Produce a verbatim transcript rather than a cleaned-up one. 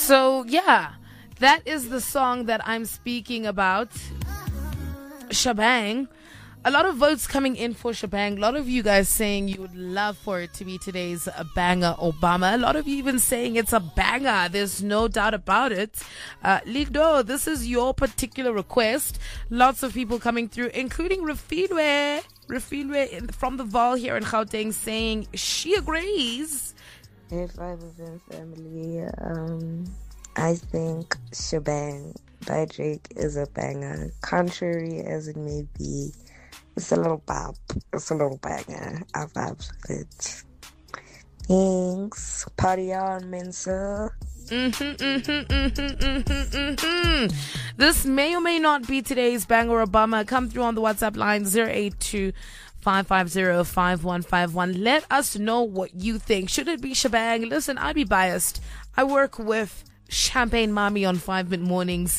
So, yeah, that is the song that I'm speaking about. Shebang. A lot of votes coming in for Shebang. A lot of you guys saying you would love for it to be today's uh, banger Obama. A lot of you even saying it's a banger. There's no doubt about it. Uh, Ligdo, this is your particular request. Lots of people coming through, including Rafilwe. Rafilwe from the Val here in Gauteng saying she agrees. Hey, Five of Them family. Um, I think Shebang by Drake is a banger. Contrary as it may be, it's a little bop. It's a little banger. I vibes with it. Thanks. Party on, Mensa. Mm-hmm, mm-hmm, mm-hmm, mm-hmm, mm-hmm. This may or may not be today's banger Obama. Come through on the WhatsApp line zero eight two five five zero five one five one. Let us know what you think. Should it be Shebang? Listen, I'd be biased. I work with Champagne Mommy on five Mid Mornings.